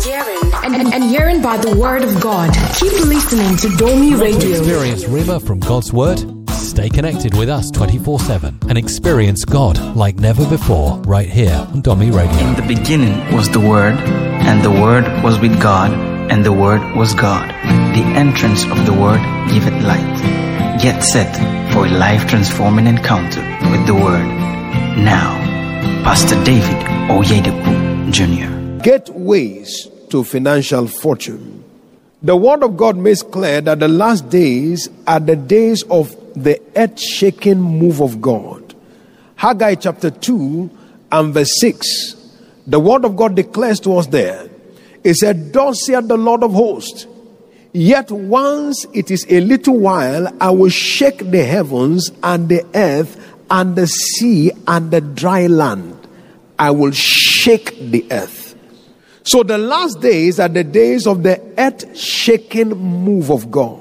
and hearing by the word of God. Keep listening to Domi Radio. Experience Rima from God's word. Stay connected with us 24/7 and experience God like never before right here on Domi Radio. In the beginning was the Word, and the Word was with God, and the Word was God. The entrance of the Word giveth light. Get set for a life-transforming encounter with the Word. Now, Pastor David Oyedepo Jr. Gateways to financial fortune. The Word of God makes clear that the last days are the days of the earth-shaking move of God. Haggai chapter 2 and verse 6. The Word of God declares to us there. It said, "Thus saith the Lord of hosts, yet once it is a little while, I will shake the heavens and the earth and the sea and the dry land. I will shake the earth." So the last days are the days of the earth-shaking move of God.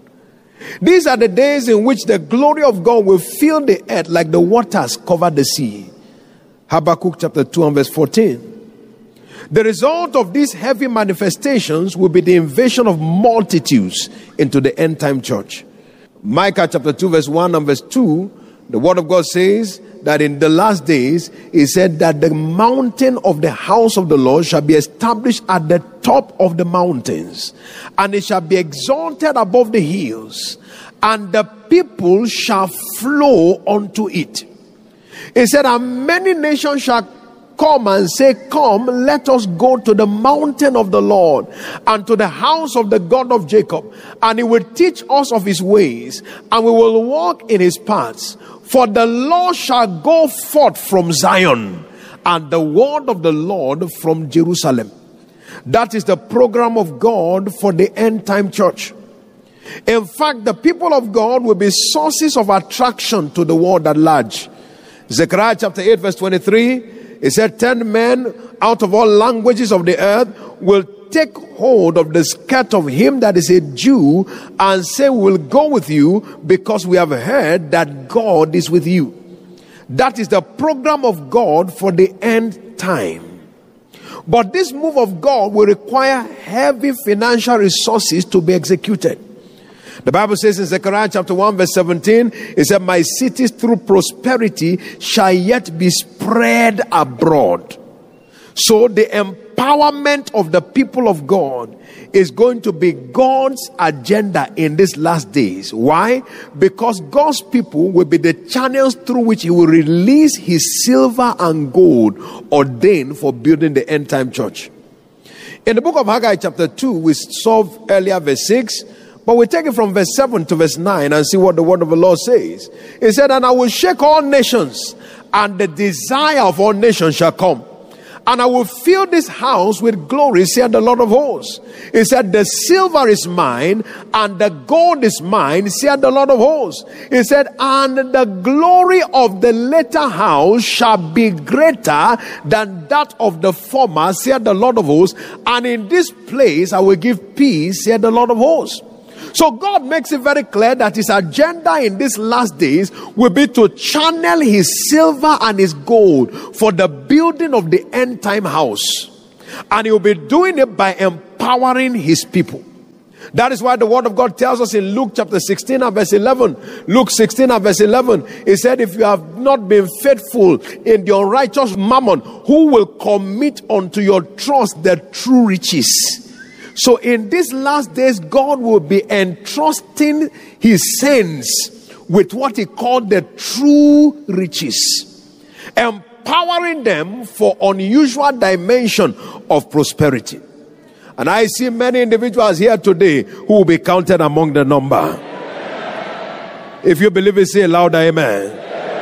These are the days in which the glory of God will fill the earth like the waters cover the sea. Habakkuk chapter 2 and verse 14. The result of these heavy manifestations will be the invasion of multitudes into the end time church. Micah chapter 2 verse 1 and verse 2, the word of God says that in the last days, he said that the mountain of the house of the Lord shall be established at the top of the mountains, and it shall be exalted above the hills, and the people shall flow unto it. He said, and many nations shall come and say, come, let us go to the mountain of the Lord and to the house of the God of Jacob, and he will teach us of his ways, and we will walk in his paths. For the Lord shall go forth from Zion, and the word of the Lord from Jerusalem. That is the program of God for the end time church. In fact, the people of God will be sources of attraction to the world at large. Zechariah chapter 8 verse 23, it said 10 men out of all languages of the earth will take hold of the skirt of him that is a Jew and say, we will go with you because we have heard that God is with you. That is the program of God for the end time. But this move of God will require heavy financial resources to be executed. The Bible says in Zechariah chapter 1 verse 17, it said, my cities through prosperity shall yet be spread abroad. So the empowerment of the people of God is going to be God's agenda in these last days. Why? Because God's people will be the channels through which he will release his silver and gold ordained for building the end time church. In the book of Haggai chapter 2, we saw earlier verse 6, but we take it from verse 7 to verse 9 and see what the word of the Lord says. He said, and I will shake all nations, and the desire of all nations shall come. And I will fill this house with glory, said the Lord of hosts. He said, the silver is mine, and the gold is mine, said the Lord of hosts. He said, and the glory of the latter house shall be greater than that of the former, said the Lord of hosts. And in this place I will give peace, said the Lord of hosts. So God makes it very clear that his agenda in these last days will be to channel his silver and his gold for the building of the end time house. And he will be doing it by empowering his people. That is why the word of God tells us in Luke chapter 16 and verse 11. Luke 16 and verse 11. He said, if you have not been faithful in the unrighteous mammon, who will commit unto your trust the true riches? So in these last days, God will be entrusting his saints with what he called the true riches, empowering them for unusual dimension of prosperity. And I see many individuals here today who will be counted among the number. If you believe it, say louder, amen.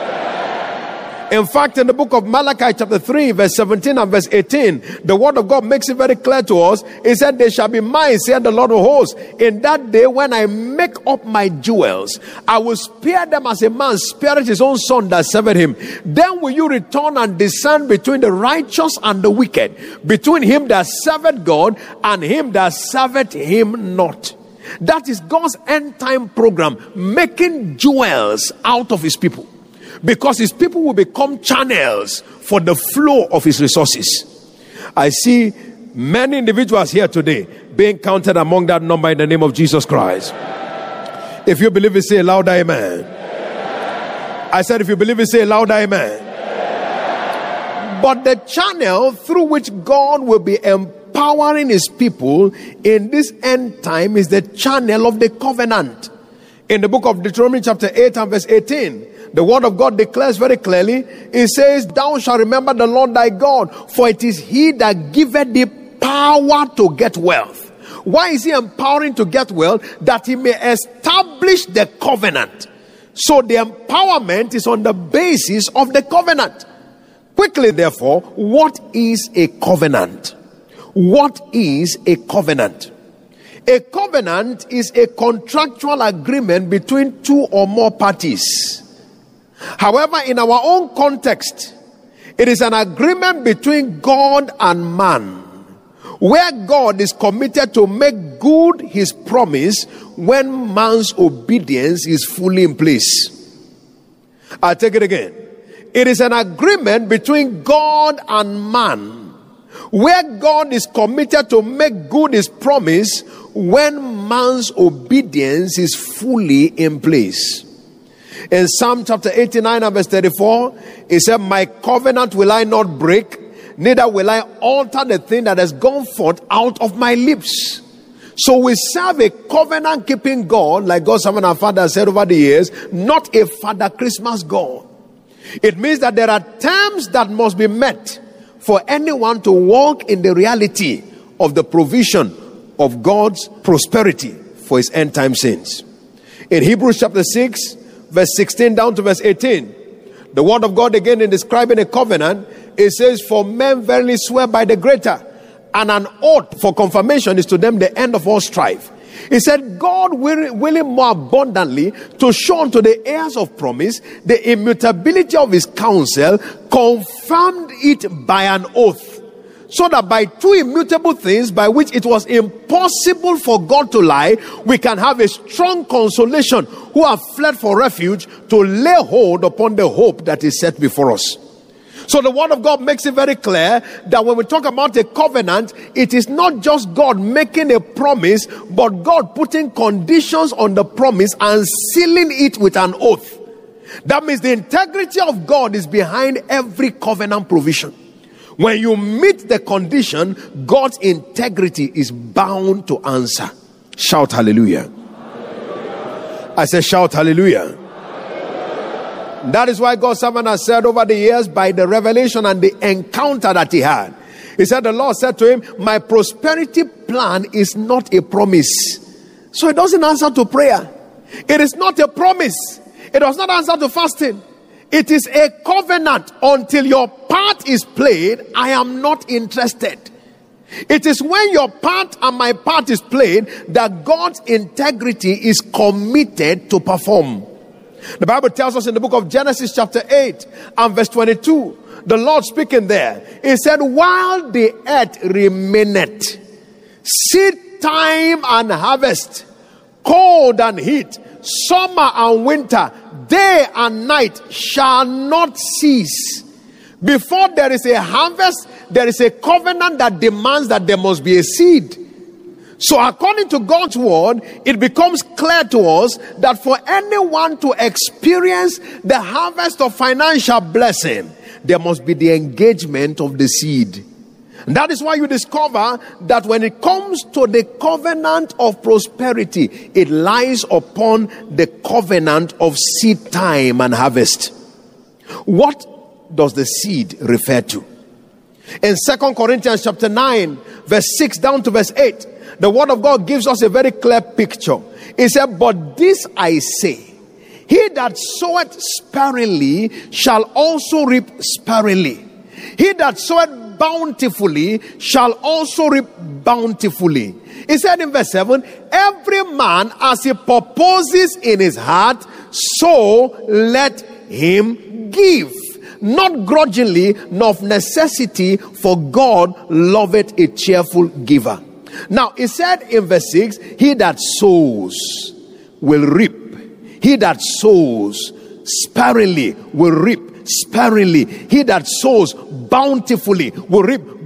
In fact, in the book of Malachi chapter 3 verse 17 and verse 18, the word of God makes it very clear to us. It said, they shall be mine, said the Lord of hosts, in that day when I make up my jewels. I will spare them as a man spareth his own son that served him. Then will you return and discern between the righteous and the wicked, between him that serveth God and him that serveth him not. That is God's end time program, making jewels out of his people. Because his people will become channels for the flow of his resources. I see Many individuals here today being counted among that number in the name of Jesus Christ. If you believe it, say loud amen. I said, if you believe it, say loud amen. But the channel through which God will be empowering his people in this end time is the channel of the covenant. In the book of Deuteronomy chapter 8 and verse 18, the word of God declares very clearly, it says, thou shalt remember the Lord thy God, for it is he that giveth thee power to get wealth. Why is he empowering to get wealth? That he may establish the covenant. So the empowerment is on the basis of the covenant. Quickly, therefore, what is a covenant? What is a covenant? A covenant is a contractual agreement between two or more parties. However, in our own context, it is an agreement between God and man, where God is committed to make good his promise when man's obedience is fully in place. I'll take it again. It is an agreement between God and man, where God is committed to make good his promise when man's obedience is fully in place. In Psalm chapter 89 and verse 34, it said, my covenant will I not break, neither will I alter the thing that has gone forth out of my lips. So we serve a covenant keeping God, like God, some of our fathers said over the years, not a Father Christmas God. It means that there are terms that must be met for anyone to walk in the reality of the provision of God's prosperity for his end time saints. In Hebrews chapter 6, verse 16 down to verse 18, the word of God again in describing a covenant, it says, for men verily swear by the greater, and an oath for confirmation is to them the end of all strife. He said, God willing more abundantly to show unto the heirs of promise the immutability of his counsel, confirmed it by an oath, so that by two immutable things by which it was impossible for God to lie, we can have a strong consolation who have fled for refuge to lay hold upon the hope that is set before us. So the word of God makes it very clear that when we talk about a covenant, it is not just God making a promise, but God putting conditions on the promise and sealing it with an oath. That means the integrity of God is behind every covenant provision. When you meet the condition, God's integrity is bound to answer. Shout hallelujah. Hallelujah. I said shout hallelujah. That is why God's servant has said over the years, by the revelation and the encounter that he had, he said, the Lord said to him, my prosperity plan is not a promise. So it doesn't answer to prayer. It is not a promise. It does not answer to fasting. It is a covenant. Until your part is played, I am not interested. It is when your part and my part is played that God's integrity is committed to perform. The Bible tells us in the book of Genesis chapter 8 and verse 22, the Lord speaking there, he said, while the earth remaineth, seed time and harvest, cold and heat, summer and winter, day and night shall not cease. Before there is a harvest, there is a covenant that demands that there must be a seed. So according to God's word, it becomes clear to us that for anyone to experience the harvest of financial blessing, there must be the engagement of the seed. And that is why you discover that when it comes to the covenant of prosperity, it lies upon the covenant of seed time and harvest. What does the seed refer to? In 2 Corinthians chapter 9, verse 6 down to verse 8, the word of God gives us a very clear picture. It said, but this I say, he that soweth sparingly shall also reap sparingly. He that soweth bountifully shall also reap bountifully. He said in verse 7, every man as he purposes in his heart, so let him give. Not grudgingly, nor of necessity, for God loveth a cheerful giver. Now, it said in verse 6, he that sows will reap. He that sows sparingly will reap sparingly. He that sows bountifully will reap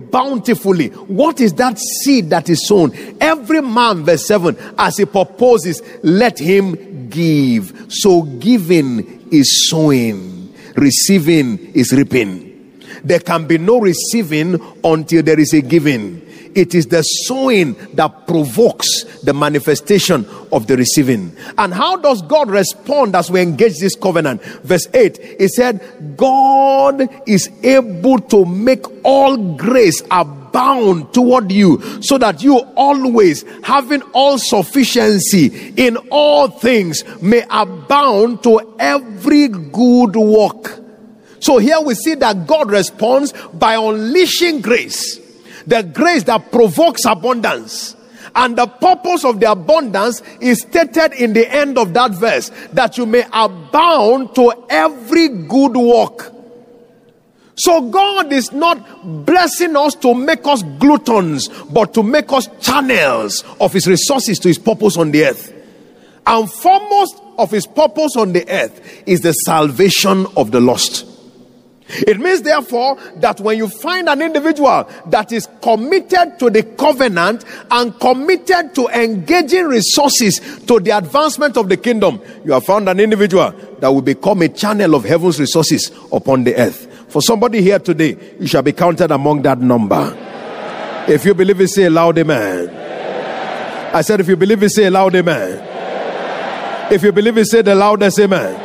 bountifully. What is that seed that is sown? Every man, verse 7, as he proposes, let him give. So giving is sowing, receiving is reaping. There can be no receiving until there is a giving. It is the sowing that provokes the manifestation of the receiving. And how does God respond as we engage this covenant? Verse 8, it said, God is able to make all grace abound toward you, so that you always, having all sufficiency in all things, may abound to every good work. So here we see that God responds by unleashing grace. The grace that provokes abundance. And the purpose of the abundance is stated in the end of that verse, that you may abound to every good work. So God is not blessing us to make us gluttons, but to make us channels of his resources to his purpose on the earth. And foremost of his purpose on the earth is the salvation of the lost. It means, therefore, that when you find an individual that is committed to the covenant and committed to engaging resources to the advancement of the kingdom, you have found an individual that will become a channel of heaven's resources upon the earth. For somebody here today, you shall be counted among that number. If you believe it, say a loud amen. I said, if you believe it, say a loud amen. If you believe it, say the loudest amen.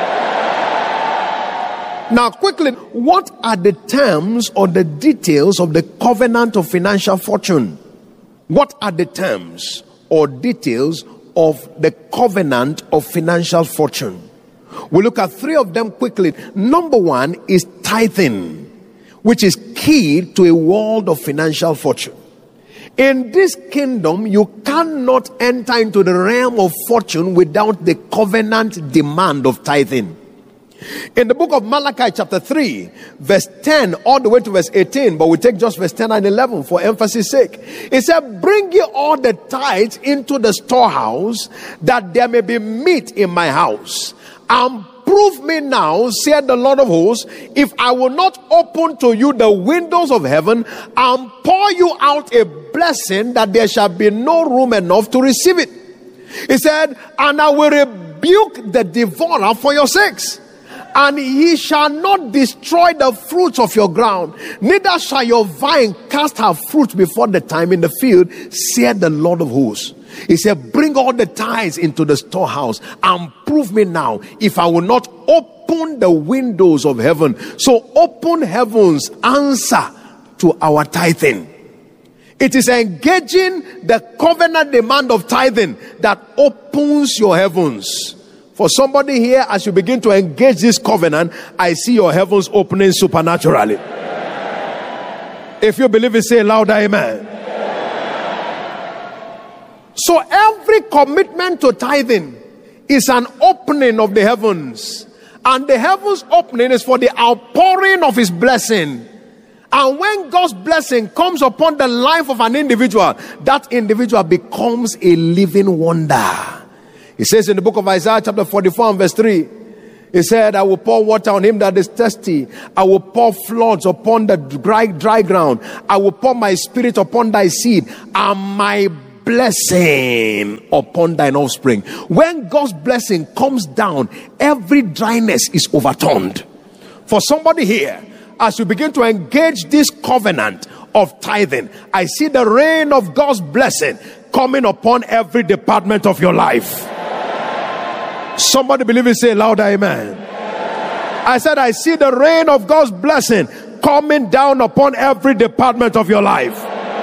Now, quickly, what are the terms or the details of the covenant of financial fortune? What are the terms or details of the covenant of financial fortune? We'll look at three of them quickly. Number one is tithing, which is key to a world of financial fortune. In this kingdom, you cannot enter into the realm of fortune without the covenant demand of tithing. In the book of Malachi chapter 3, verse 10 all the way to verse 18, but we take just verse 10 and 11 for emphasis sake. It said, bring ye all the tithes into the storehouse, that there may be meat in my house. And prove me now, said the Lord of hosts, if I will not open to you the windows of heaven and pour you out a blessing, that there shall be no room enough to receive it. He said, and I will rebuke the devourer for your sakes. And he shall not destroy the fruits of your ground, neither shall your vine cast her fruit before the time in the field, said the Lord of hosts. He said, bring all the tithes into the storehouse and prove me now if I will not open the windows of heaven. So open heaven's answer to our tithing. It is engaging the covenant demand of tithing that opens your heavens. For somebody here, as you begin to engage this covenant, I see your heavens opening supernaturally. If you believe it, say louder amen. So every commitment to tithing is an opening of the heavens. And the heavens opening is for the outpouring of his blessing. And when God's blessing comes upon the life of an individual, that individual becomes a living wonder. He says in the book of Isaiah chapter 44 and verse 3, he said, I will pour water on him that is thirsty. I will pour floods upon the dry ground. I will pour my spirit upon thy seed and my blessing upon thine offspring. When God's blessing comes down, every dryness is overturned. For somebody here, as you begin to engage this covenant of tithing, I see the rain of God's blessing coming upon every department of your life. Somebody believe it, say louder amen. I said, I see the rain of God's blessing coming down upon every department of your life.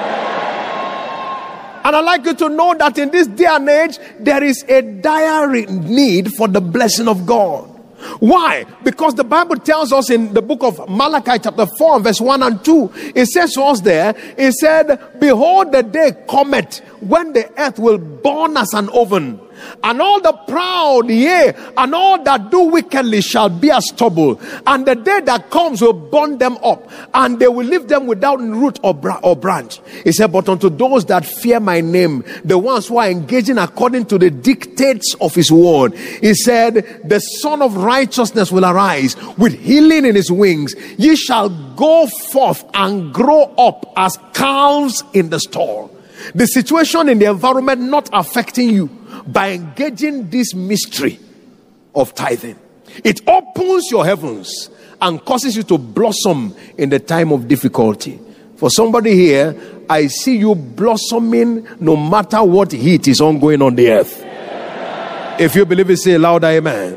And I'd like you to know that in this day and age, there is a dire need for the blessing of God. Why? Because the Bible tells us in the book of Malachi chapter 4 verse 1 and 2, it says to us there, it said, behold, the day cometh when the earth will burn as an oven, And all the proud, yea, and all that do wickedly shall be as stubble. And the day that comes will burn them up, and they will leave them without root or branch. He said, but unto those that fear my name, the ones who are engaging according to the dictates of his word, he said, the Son of Righteousness will arise with healing in his wings. Ye shall go forth and grow up as calves in the stall. The situation in the environment not affecting you by engaging this mystery of tithing. It opens your heavens and causes you to blossom in the time of difficulty. For somebody here, I see you blossoming no matter what heat is ongoing on the earth. If you believe it, say louder, amen.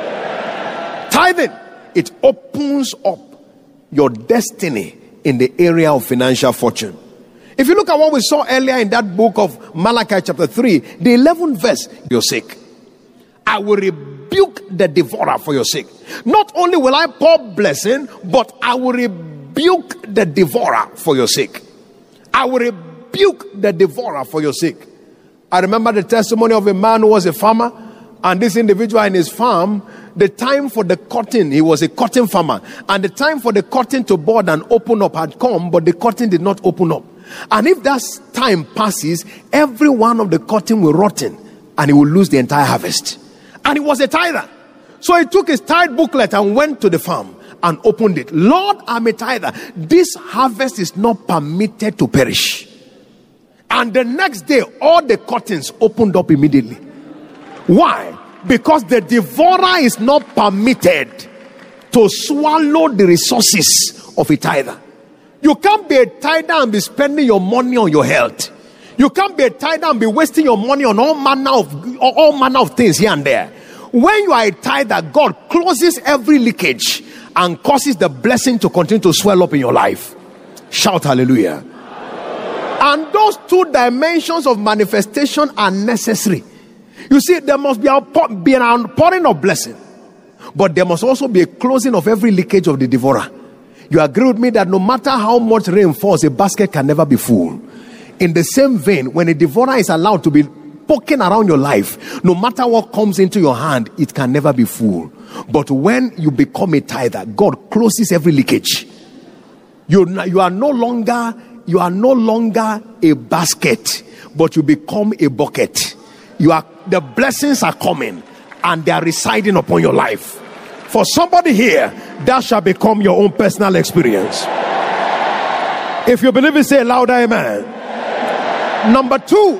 Tithing, it opens up your destiny in the area of financial fortune. If you look at what we saw earlier in that book of Malachi chapter 3, the 11th verse, your sake, I will rebuke the devourer for your sake. Not only will I pour blessing, but I will rebuke the devourer for your sake. I will rebuke the devourer for your sake. I remember the testimony of a man who was a farmer, and this individual in his farm, the time for the cotton, he was a cotton farmer, and the time for the cotton to bud and open up had come, but the cotton did not open up. And if that time passes, every one of the cotton will rotten, and he will lose the entire harvest. And he was a tither. So he took his tithe booklet and went to the farm and opened it. Lord, I'm a tither. This harvest is not permitted to perish. And the next day, all the curtains opened up immediately. Why? Because the devourer is not permitted to swallow the resources of a tither. You can't be a tither and be spending your money on your health. You can't be a tither and be wasting your money on all manner of things here and there. When you are a tither, God closes every leakage and causes the blessing to continue to swell up in your life. Shout hallelujah. And those two dimensions of manifestation are necessary. You see, there must be an outpouring of blessing, but there must also be a closing of every leakage of the devourer. You agree with me that no matter how much rain falls, a basket can never be full. In the same vein, when a devourer is allowed to be poking around your life, no matter what comes into your hand, it can never be full. But when you become a tither, God closes every leakage. You are no longer a basket, but you become a bucket. The blessings are coming and they are residing upon your life. For somebody here, that shall become your own personal experience. If you believe it, say louder, amen. Number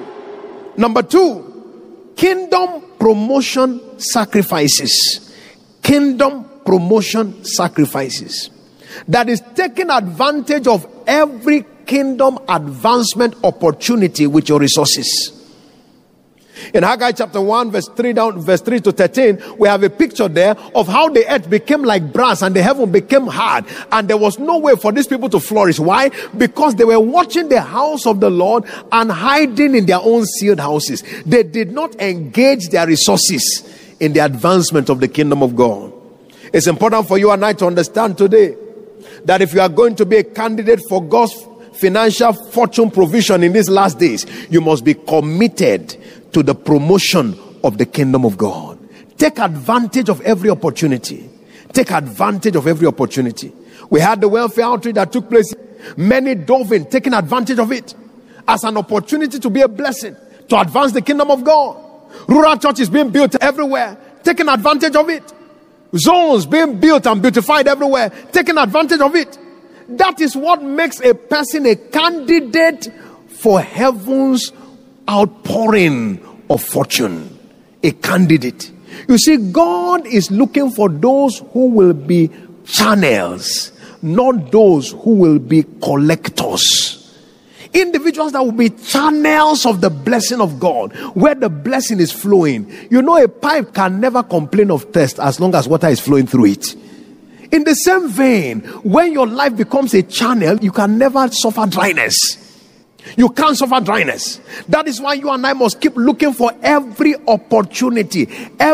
two, kingdom promotion sacrifices. Kingdom promotion sacrifices. That is taking advantage of every kingdom advancement opportunity with your resources. In Haggai chapter 1 verse 3 to 13, we have a picture there of how the earth became like brass and the heaven became hard, and there was no way for these people to flourish. Why? Because they were watching the house of the Lord and hiding in their own sealed houses. They did not engage their resources in the advancement of the kingdom of God. It's important for you and I to understand today that if you are going to be a candidate for God's financial fortune provision in these last days, you must be committed to the promotion of the kingdom of God. Take advantage of every opportunity. Take advantage of every opportunity. We had the welfare outreach that took place. Many dove in, taking advantage of it as an opportunity to be a blessing, to advance the kingdom of God. Rural churches being built everywhere, taking advantage of it. Zones being built and beautified everywhere, taking advantage of it. That is what makes a person a candidate for heaven's outpouring of fortune. A candidate. You see, God is looking for those who will be channels, not those who will be collectors. Individuals that will be channels of the blessing of God, where the blessing is flowing. You know, a pipe can never complain of thirst as long as water is flowing through it. In the same vein, when your life becomes a channel, you can never suffer dryness. You can't suffer dryness. That is why you and I must keep looking for every opportunity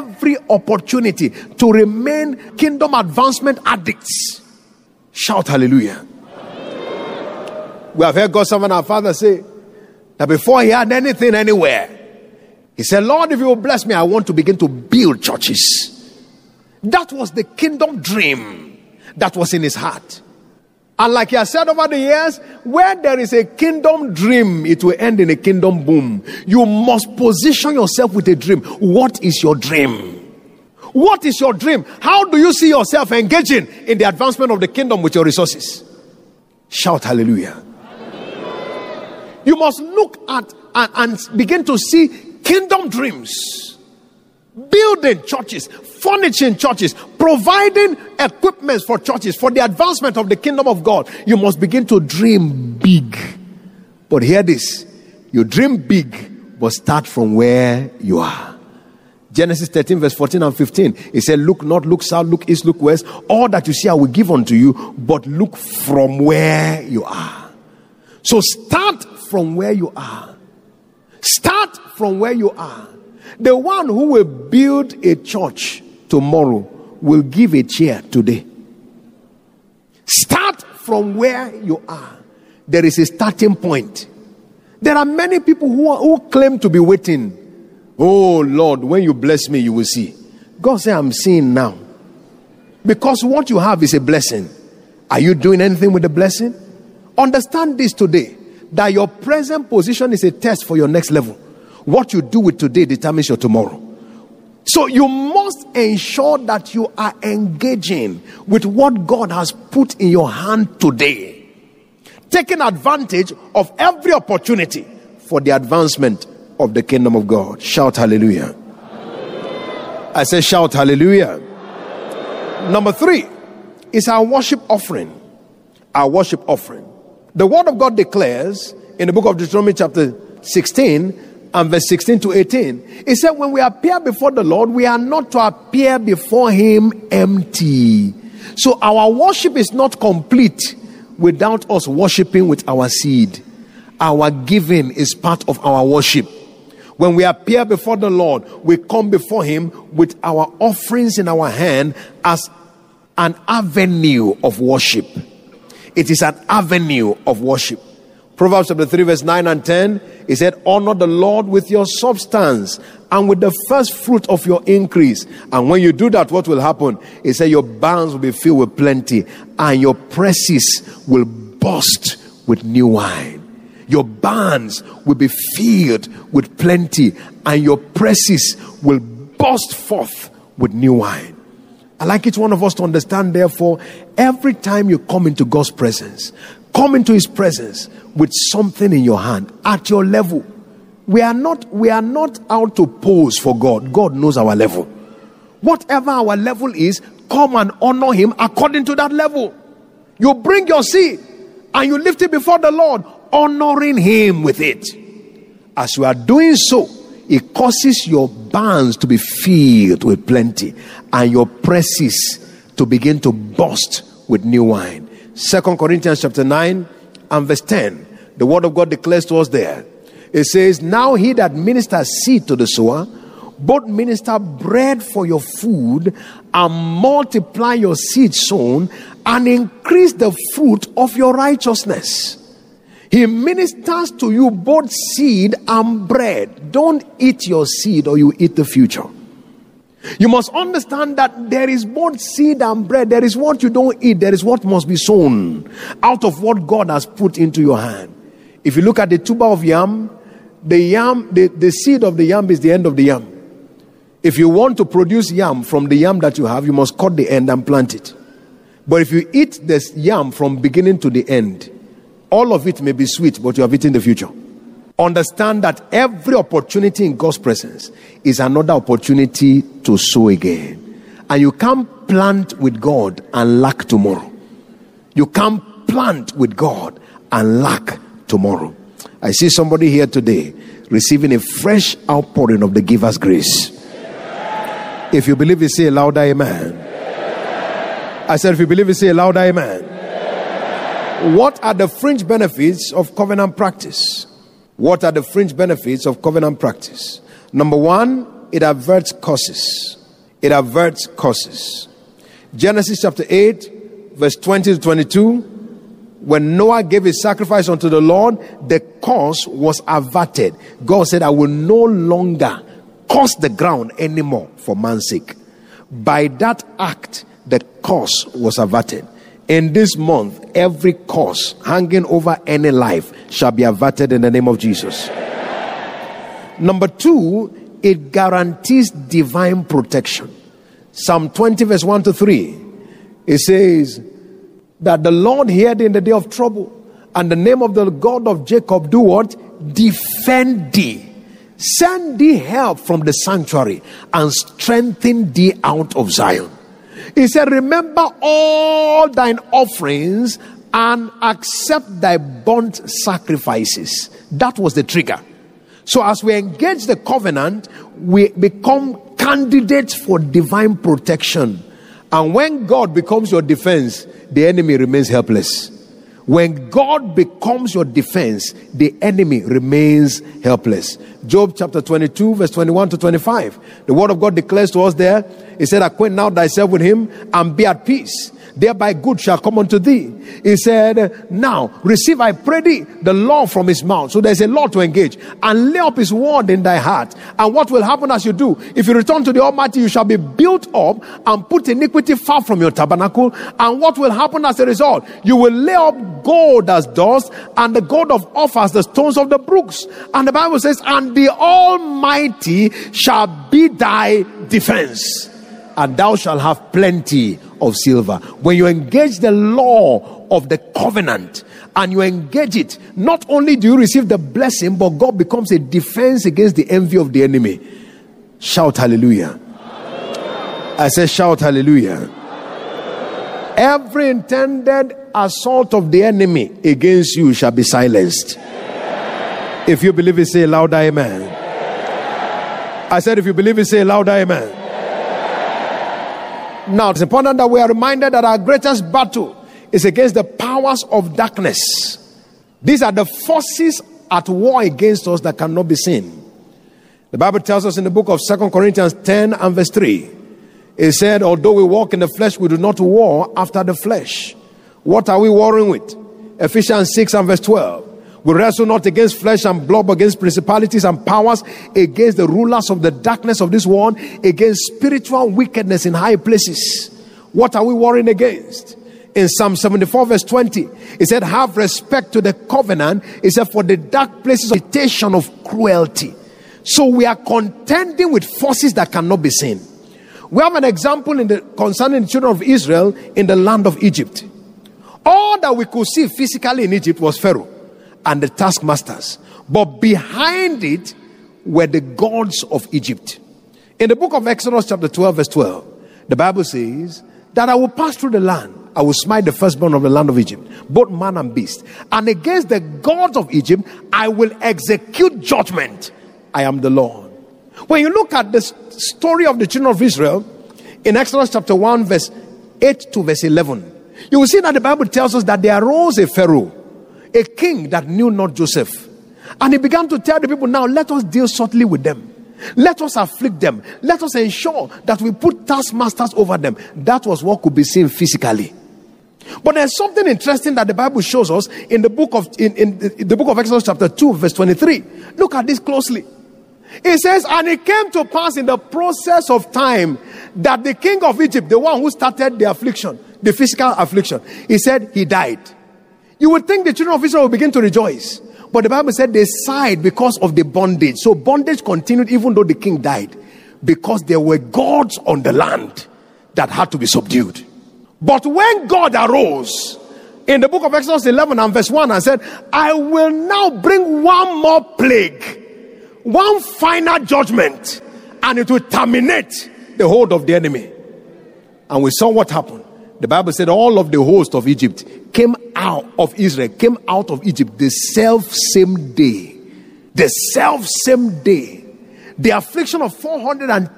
to remain kingdom advancement addicts. Shout hallelujah. We have heard God's servant, our father, say that before he had anything anywhere, He said, Lord, if you will bless me, I want to begin to build churches. That was the kingdom dream that was in his heart. And like he has said over the years, where there is a kingdom dream, it will end in a kingdom boom. You must position yourself with a dream. What is your dream? What is your dream? How do you see yourself engaging in the advancement of the kingdom with your resources? Shout hallelujah. You must look at and begin to see kingdom dreams. Building churches, furnishing churches, providing equipment for churches, for the advancement of the kingdom of God. You must begin to dream big. But hear this. You dream big, but start from where you are. Genesis 13 verse 14 and 15. He said, look north, look south, look east, look west. All that you see I will give unto you, but look from where you are. So start from where you are. Start from where you are. The one who will build a church tomorrow will give a chair today. Start from where you are. There is a starting point. There are many people who claim to be waiting. Oh Lord, when you bless me, you will see. God said, I'm seeing now. Because what you have is a blessing. Are you doing anything with the blessing? Understand this today, that your present position is a test for your next level. What you do with today determines your tomorrow. So you must ensure that you are engaging with what God has put in your hand today. Taking advantage of every opportunity for the advancement of the kingdom of God. Shout hallelujah. I say shout hallelujah. Number 3 is our worship offering. Our worship offering. The word of God declares in the book of Deuteronomy chapter 16 and verse 16 to 18. It said, when we appear before the Lord, we are not to appear before him empty. So our worship is not complete without us worshiping with our seed. Our giving is part of our worship. When we appear before the Lord, we come before him with our offerings in our hand as an avenue of worship. It is an avenue of worship. Proverbs chapter 3 verse 9 and 10, it said, honor the Lord with your substance and with the first fruit of your increase. And when you do that, what will happen? It said your barns will be filled with plenty and your presses will burst with new wine. Your barns will be filled with plenty and your presses will burst forth with new wine. I like each one of us to understand, therefore, every time you come into God's presence, come into his presence with something in your hand at your level. We are not out to pose for God. God knows our level. Whatever our level is, come and honor him according to that level. You bring your seed and you lift it before the Lord, honoring him with it. As you are doing so, it causes your barns to be filled with plenty and your presses to begin to burst with new wine. 2 Corinthians chapter 9 and verse 10. The word of God declares to us there. It says, now he that ministers seed to the sower, both minister bread for your food and multiply your seed sown and increase the fruit of your righteousness. He ministers to you both seed and bread. Don't eat your seed or you eat the future. You must understand that there is both seed and bread. There is what you don't eat. There is what must be sown out of what God has put into your hand. If you look at the tuber of yam, the seed of the yam is the end of the yam. If you want to produce yam from the yam that you have, you must cut the end and plant it. But if you eat this yam from beginning to the end, all of it may be sweet, but you have eaten the future. Understand that every opportunity in God's presence is another opportunity to sow again. And you can't plant with God and lack tomorrow. You can't plant with God and lack tomorrow. I see somebody here today receiving a fresh outpouring of the giver's grace. If you believe it, say a louder amen. I said, if you believe it, say a louder amen. What are the fringe benefits of covenant practice? What are the fringe benefits of covenant practice? Number 1, it averts curses. It averts curses. Genesis chapter 8, verse 20 to 22. When Noah gave his sacrifice unto the Lord, the curse was averted. God said, I will no longer curse the ground anymore for man's sake. By that act, the curse was averted. In this month, every curse hanging over any life shall be averted in the name of Jesus. Number 2, it guarantees divine protection. Psalm 20 verse 1 to 3. It says that the Lord heard in the day of trouble, and the name of the God of Jacob do what? Defend thee. Send thee help from the sanctuary and strengthen thee out of Zion. He said, remember all thine offerings and accept thy burnt sacrifices. That was the trigger. So as we engage the covenant, we become candidates for divine protection. And when God becomes your defense, the enemy remains helpless. When God becomes your defense, the enemy remains helpless. Job chapter 22 verse 21 to 25. The word of God declares to us there, he said, acquaint now thyself with him and be at peace. Thereby good shall come unto thee. He said, now receive, I pray thee, the law from his mouth. So there's a law to engage. And lay up his word in thy heart. And what will happen as you do? If you return to the Almighty, you shall be built up and put iniquity far from your tabernacle. And what will happen as a result? You will lay up gold as dust, and the gold of Ophir as the stones of the brooks. And the Bible says, and the Almighty shall be thy defense, and thou shalt have plenty of silver. When you engage the law of the covenant and you engage it, not only do you receive the blessing, but God becomes a defense against the envy of the enemy. Shout hallelujah. I said shout hallelujah. Every intended assault of the enemy against you shall be silenced. If you believe it, say louder amen. I said if you believe it, say louder amen. Now, it's important that we are reminded that our greatest battle is against the powers of darkness. These are the forces at war against us that cannot be seen. The Bible tells us in the book of 2 Corinthians 10 and verse 3, it said, although we walk in the flesh, we do not war after the flesh. What are we warring with? Ephesians 6 and verse 12. We wrestle not against flesh and blood, but against principalities and powers, against the rulers of the darkness of this world, against spiritual wickedness in high places. What are we warring against? In Psalm 74 verse 20, it said, have respect to the covenant. It said, for the dark places of temptation of cruelty. So we are contending with forces that cannot be seen. We have an example concerning the children of Israel in the land of Egypt. All that we could see physically in Egypt was Pharaoh and the taskmasters, but behind it were the gods of Egypt. In the book of Exodus chapter 12 verse 12, the Bible says that I will pass through the land, I will smite the firstborn of the land of Egypt, both man and beast, and against the gods of Egypt I will execute judgment. I am the Lord. When you look at the story of the children of Israel in Exodus chapter 1 verse 8 to verse 11, you will see that the Bible tells us that there arose a Pharaoh, a king that knew not Joseph. And he began to tell the people, now let us deal subtly with them. Let us afflict them. Let us ensure that we put taskmasters over them. That was what could be seen physically. But there's something interesting that the Bible shows us in the book of the book of Exodus chapter 2 verse 23. Look at this closely. It says, and it came to pass in the process of time that the king of Egypt, the one who started the affliction, the physical affliction, he said he died. You would think the children of Israel will begin to rejoice. But the Bible said they sighed because of the bondage. So bondage continued even though the king died, because there were gods on the land that had to be subdued. But when God arose in the book of Exodus 11 and verse 1 and said, I will now bring one more plague, one final judgment, and it will terminate the hold of the enemy. And we saw what happened. The Bible said all of the host of Egypt came out of Israel, came out of Egypt the self same day. The self same day. The affliction of 400